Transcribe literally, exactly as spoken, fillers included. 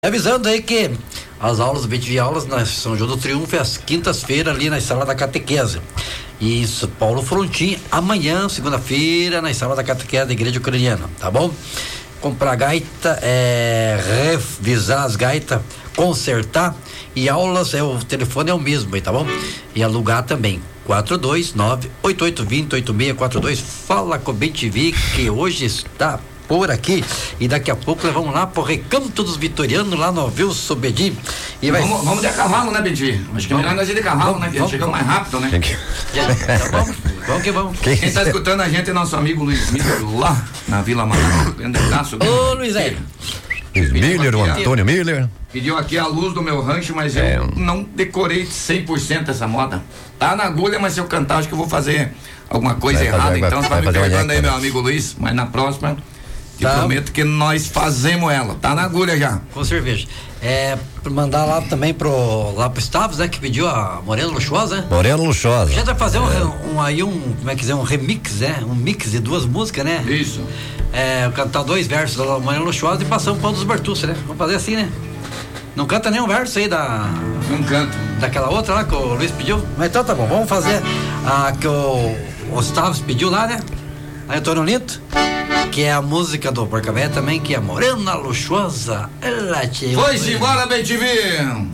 Avisando aí que as aulas do B T V Aulas na São João do Triunfo é às quintas-feiras ali na sala da catequese. Isso, Paulo Frontin, amanhã, segunda-feira, na sala da catequese da Igreja Ucraniana, tá bom? Comprar gaita, é, revisar as gaitas, consertar e aulas, é, o telefone é o mesmo aí, tá bom? E alugar também, quatro dois nove, oito oito dois zero, oito seis quatro dois. Fala com o B T V que hoje está por aqui e daqui a pouco nós vamos lá pro Recanto dos Vitorianos, lá no Wilson Bedin. E vai... vamos, vamos de cavalo, né, Bedin? Acho que é melhor nós ir de cavalo, vamos, né? Que chega mais rápido, né? Tá bom? Vamos que vamos. Quem está escutando a gente é nosso amigo Luiz Miller, lá na Vila Manaus. Grande abraço. Ô, Luiz aí. Luiz Miller, o Antônio Miller. Pediu aqui a luz do meu rancho, mas é. eu não decorei cem por cento essa moda. Tá na agulha, mas se eu cantar, acho que eu vou fazer alguma coisa vai errada. Fazer, então, vai, tá me perdoando aí, né? meu amigo Luiz, mas na próxima. Te tá. prometo que nós fazemos ela, tá na agulha já. Com cerveja. É, mandar lá também pro, lá pro Stavros, né, que pediu a Morena Luxuosa, né? Morena Luxuosa. A gente vai fazer um, é. um, um aí um, como é que dizer, um remix, né? Um mix de duas músicas, né? Isso. É, cantar dois versos da Morena Luxuosa e passar um pão dos Bertucci, né? Vamos fazer assim, né? Não canta nenhum verso aí da... Não canto. Daquela outra lá que o Luiz pediu? Mas então tá bom, vamos fazer a que o, o Stavros pediu lá, né? Aí Antônio Lito, que é a música do Porca Véia também, que é Morena Luxuosa. Ela te... Foi-se embora, B T V!